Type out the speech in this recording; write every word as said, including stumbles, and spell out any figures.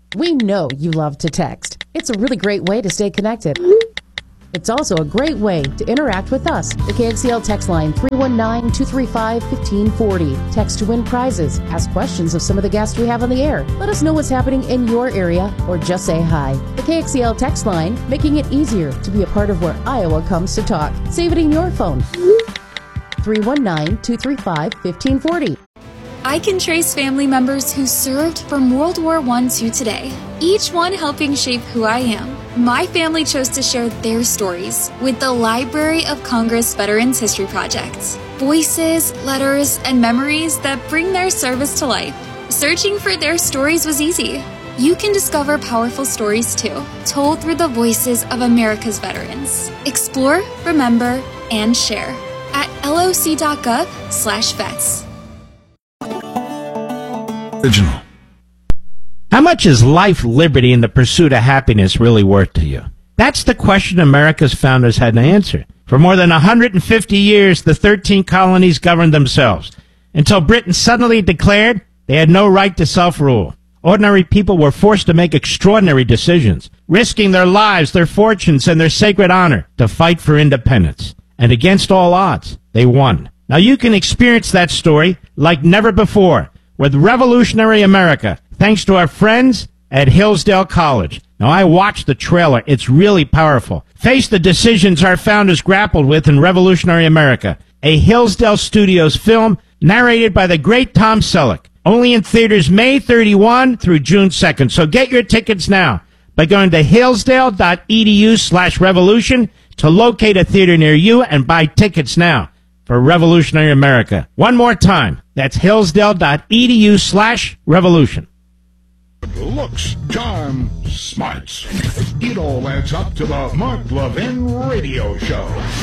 We know you love to text. It's a really great way to stay connected. It's also a great way to interact with us. The K X E L text line, three one nine, two three five, one five four zero. Text to win prizes. Ask questions of some of the guests we have on the air. Let us know what's happening in your area or just say hi. The K X E L text line, making it easier to be a part of where Iowa comes to talk. Save it in your phone. three one nine, two three five, one five four zero. I can trace family members who served from World War One to today, each one helping shape who I am. My family chose to share their stories with the Library of Congress Veterans History Project. Voices, letters, and memories that bring their service to life. Searching for their stories was easy. You can discover powerful stories too, told through the voices of America's veterans. Explore, remember, and share at loc.gov slash vets. Original. How much is life, liberty, and the pursuit of happiness really worth to you? That's the question America's founders had to answer. For more than one hundred fifty years, the thirteen colonies governed themselves, until Britain suddenly declared they had no right to self-rule. Ordinary people were forced to make extraordinary decisions, risking their lives, their fortunes, and their sacred honor to fight for independence. And against all odds, they won. Now you can experience that story like never before with Revolutionary America, thanks to our friends at Hillsdale College. Now, I watched the trailer. It's really powerful. Face the decisions our founders grappled with in Revolutionary America, a Hillsdale Studios film narrated by the great Tom Selleck. Only in theaters May thirty-first through June second. So get your tickets now by going to hillsdale.edu slash revolution to locate a theater near you and buy tickets now for Revolutionary America. One more time. That's hillsdale.edu slash revolution. Looks, charm, smarts. It all adds up to the Mark Levin Radio Show.